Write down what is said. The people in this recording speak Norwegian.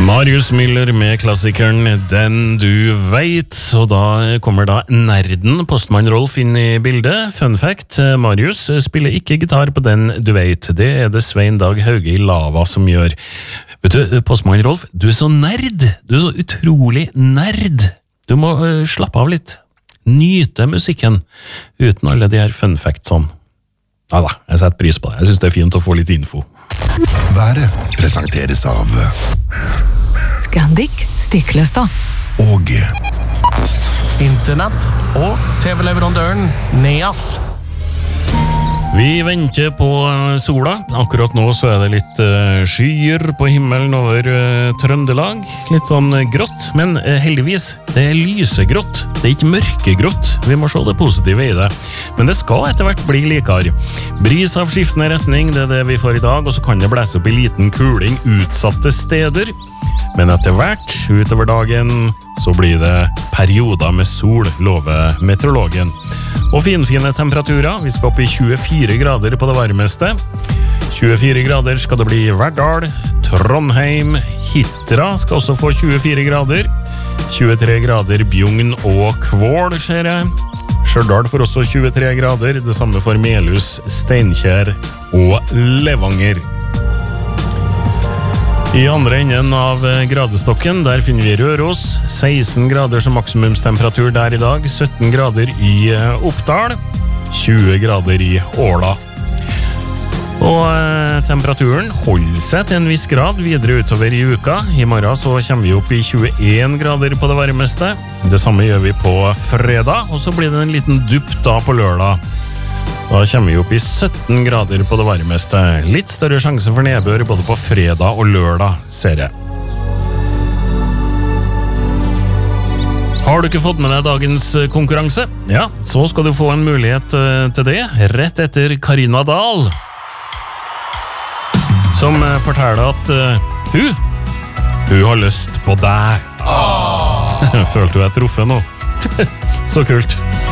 Marius Müller med klassikeren Den du vet, og da kommer da nerden Postmann Rolf inn i bildet. Fun fact, Marius spiller ikke gitar på Den du vet. Det er det Svein Dag Hauge i Lava som gjør. Vet du, Postmann Rolf, du er så nerd. Du er så utrolig nerd. Du må slappe av litt. Nyte musikken uten alle de her fun factsene. Ja da, jeg setter pris på det. Jeg synes det er fint å få litt info. Været presenteres av Scandic Stiklestad og Internett og TV-leverandøren Neas. Vi venter på sola. Akkurat nå så er det litt skyer på himmelen over Trøndelag. Litt sånn grått, men heldigvis, det er lysegrått. Det er ikke mørkegrått. Vi må se det positive i det. Men det skal etter hvert bli likere. Bris av skiftende retning, det er det vi får i dag, og så kan det blæse opp i liten kuling utsatte steder. Men etter hvert, utover dagen, så blir det perioder med sol, lover meteorologen. Og finfine temperaturer. Vi skal opp i 24 grader på det varmeste. 24 grader skal det bli i Verdal, Trondheim, Hitra skal også få 24 grader. 23 grader Bjugn og Kvål, ser jeg. Stjørdal får også 23 grader, det samme for Melhus, Steinkjer og Levanger. I andre enden av gradestokken, der finner vi Røros, 16 grader som maksimumstemperatur der i dag, 17 grader i Oppdal, 20 grader i Åla. Og temperaturen holder seg til en viss grad videre utover i uka. I morgen så kommer vi opp i 21 grader på det varmeste. Det samme gjør vi på fredag, og så blir det en liten dupp da på lørdag. Da kommer vi opp i 17 grader på det varmeste. Litt større sjanse for nedbør både på fredag og lørdag, ser jeg. Har du ikke fått med deg dagens konkurranse? Ja, så skal du få en mulighet til det, rett etter Karina Dahl, som forteller at hun har lyst på deg. Følte du jeg truffet nå? Så kult.